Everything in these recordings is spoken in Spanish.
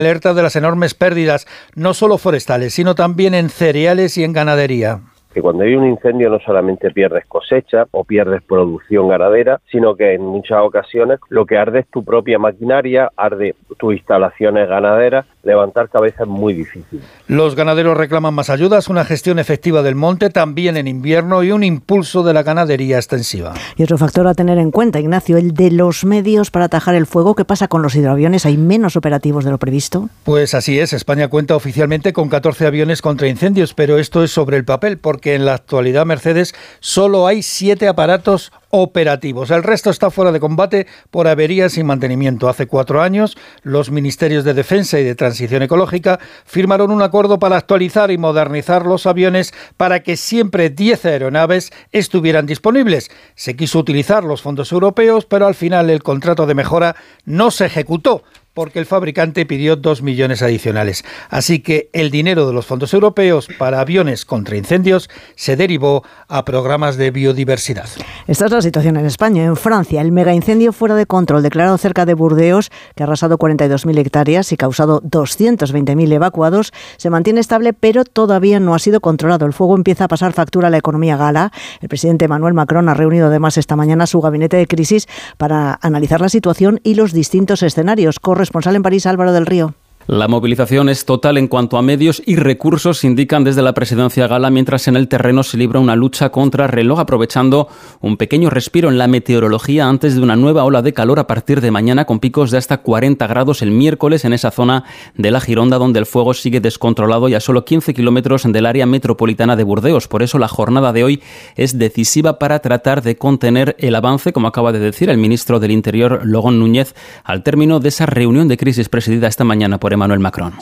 Alerta de las enormes pérdidas, no solo forestales, sino también en cereales y en ganadería. Que cuando hay un incendio no solamente pierdes cosecha o pierdes producción ganadera, sino que en muchas ocasiones lo que arde es tu propia maquinaria, arde tus instalaciones ganaderas. Levantar cabeza es muy difícil. Los ganaderos reclaman más ayudas, una gestión efectiva del monte también en invierno y un impulso de la ganadería extensiva. Y otro factor a tener en cuenta, Ignacio, el de los medios para atajar el fuego. ¿Qué pasa con los hidroaviones? ¿Hay menos operativos de lo previsto? Pues así es, España cuenta oficialmente con 14 aviones contra incendios, pero esto es sobre el papel, porque en la actualidad Mercedes solo hay 7 aparatos operativos. El resto está fuera de combate por averías y mantenimiento. Hace 4 años, los ministerios de Defensa y de Transición Ecológica firmaron un acuerdo para actualizar y modernizar los aviones para que siempre 10 aeronaves estuvieran disponibles. Se quiso utilizar los fondos europeos, pero al final el contrato de mejora no se ejecutó, porque el fabricante pidió 2 millones adicionales. Así que el dinero de los fondos europeos para aviones contra incendios se derivó a programas de biodiversidad. Esta es la situación en España. En Francia, el megaincendio fuera de control declarado cerca de Burdeos, que ha arrasado 42.000 hectáreas y causado 220.000 evacuados, se mantiene estable, pero todavía no ha sido controlado. El fuego empieza a pasar factura a la economía gala. El presidente Emmanuel Macron ha reunido además esta mañana su gabinete de crisis para analizar la situación y los distintos escenarios. Corresponsal en París, Álvaro del Río. La movilización es total en cuanto a medios y recursos, indican desde la presidencia gala, mientras en el terreno se libra una lucha contra reloj, aprovechando un pequeño respiro en la meteorología antes de una nueva ola de calor a partir de mañana, con picos de hasta 40 grados el miércoles en esa zona de la Gironda, donde el fuego sigue descontrolado y a solo 15 kilómetros del área metropolitana de Burdeos. Por eso la jornada de hoy es decisiva para tratar de contener el avance, como acaba de decir el ministro del Interior, Laurent Núñez, al término de esa reunión de crisis presidida esta mañana por Emmanuel Macron.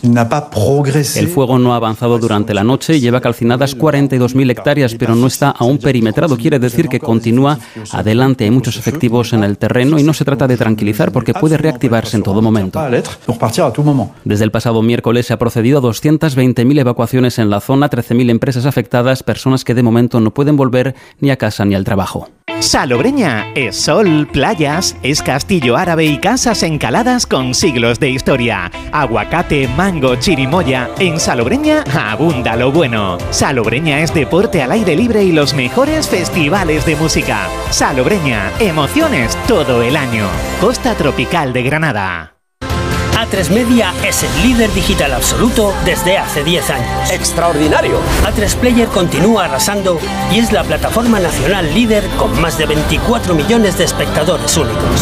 El fuego no ha avanzado durante la noche y lleva calcinadas 42.000 hectáreas, pero no está aún perimetrado. Quiere decir que continúa adelante. Hay muchos efectivos en el terreno y no se trata de tranquilizar porque puede reactivarse en todo momento. Desde el pasado miércoles se ha procedido a 220.000 evacuaciones en la zona, 13.000 empresas afectadas, personas que de momento no pueden volver ni a casa ni al trabajo. Salobreña es sol, playas, es castillo árabe y casas encaladas con siglos de historia. Aguacate, mango, chirimoya. En Salobreña abunda lo bueno. Salobreña es deporte al aire libre y los mejores festivales de música. Salobreña, emociones todo el año. Costa Tropical de Granada. A3 Media es el líder digital absoluto desde hace 10 años. ¡Extraordinario! A3 Player continúa arrasando y es la plataforma nacional líder con más de 24 millones de espectadores únicos.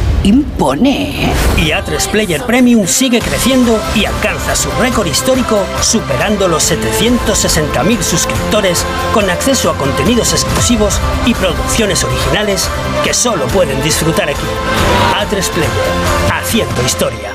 ¡Impone! Y A3 Player Premium sigue creciendo y alcanza su récord histórico, superando los 760.000 suscriptores, con acceso a contenidos exclusivos y producciones originales que solo pueden disfrutar aquí. A3 Player, haciendo historia.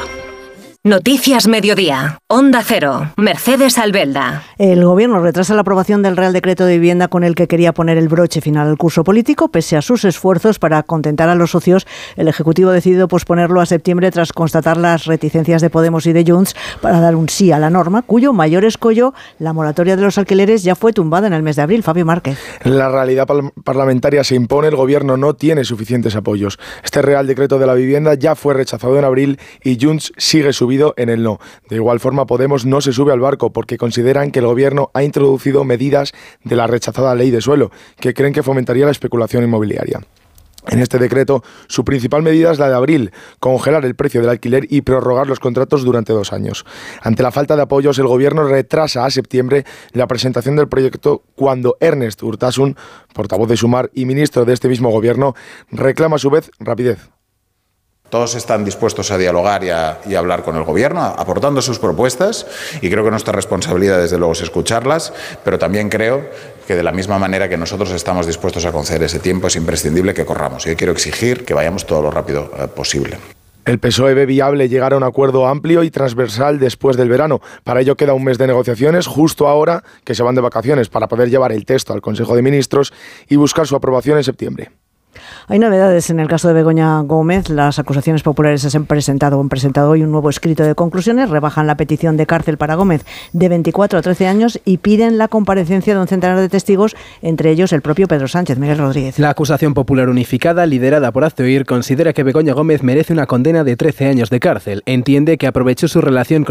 Noticias Mediodía. Onda Cero. Mercedes Albelda. El Gobierno retrasa la aprobación del Real Decreto de Vivienda con el que quería poner el broche final al curso político. Pese a sus esfuerzos para contentar a los socios, el Ejecutivo ha decidido posponerlo a septiembre tras constatar las reticencias de Podemos y de Junts para dar un sí a la norma, cuyo mayor escollo, la moratoria de los alquileres, ya fue tumbada en el mes de abril. Fabio Márquez. La realidad parlamentaria se impone. El Gobierno no tiene suficientes apoyos. Este Real Decreto de la Vivienda ya fue rechazado en abril y Junts sigue subido en el no. De igual forma, Podemos no se sube al barco porque consideran que el Gobierno ha introducido medidas de la rechazada ley de suelo, que creen que fomentaría la especulación inmobiliaria. En este decreto, su principal medida es la de abril, congelar el precio del alquiler y prorrogar los contratos durante 2 años. Ante la falta de apoyos, el Gobierno retrasa a septiembre la presentación del proyecto cuando Ernest Urtasun, portavoz de Sumar y ministro de este mismo Gobierno, reclama a su vez rapidez. Todos están dispuestos a dialogar y a hablar con el Gobierno, aportando sus propuestas, y creo que nuestra responsabilidad, desde luego, es escucharlas, pero también creo que de la misma manera que nosotros estamos dispuestos a conceder ese tiempo, es imprescindible que corramos. Yo quiero exigir que vayamos todo lo rápido posible. El PSOE ve viable llegar a un acuerdo amplio y transversal después del verano. Para ello queda un mes de negociaciones, justo ahora que se van de vacaciones, para poder llevar el texto al Consejo de Ministros y buscar su aprobación en septiembre. Hay novedades en el caso de Begoña Gómez. Las acusaciones populares han presentado hoy un nuevo escrito de conclusiones. Rebajan la petición de cárcel para Gómez de 24 a 13 años y piden la comparecencia de un centenar de testigos, entre ellos el propio Pedro Sánchez. Miguel Rodríguez. La acusación popular unificada, liderada por Hazte Oír, considera que Begoña Gómez merece una condena de 13 años de cárcel. Entiende que aprovechó su relación con